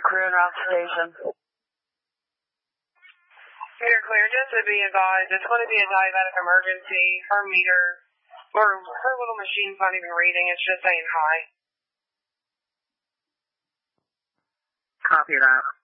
crew and route station. You're clear. Just to be advised, it's going to be a diabetic emergency. Her meter, or her little machine's not even reading. It's just saying hi. Copy that.